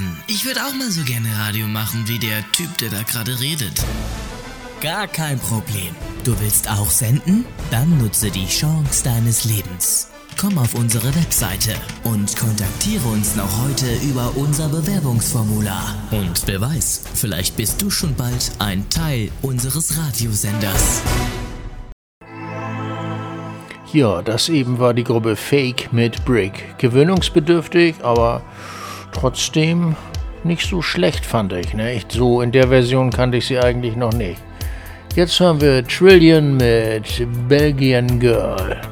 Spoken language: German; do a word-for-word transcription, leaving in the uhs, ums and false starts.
machen. Ich würde auch mal so gerne Radio machen wie der Typ, der da gerade redet. Gar kein Problem. Du willst auch senden? Dann nutze die Chance deines Lebens. Komm auf unsere Webseite und kontaktiere uns noch heute über unser Bewerbungsformular. Und wer weiß, vielleicht bist du schon bald ein Teil unseres Radiosenders. Ja, das eben war die Gruppe Fake mit Brick. Gewöhnungsbedürftig, aber trotzdem nicht so schlecht, fand ich. Ne? Echt so in der Version kannte ich sie eigentlich noch nicht. Jetzt hören wir Trillion mit Belgian Girl.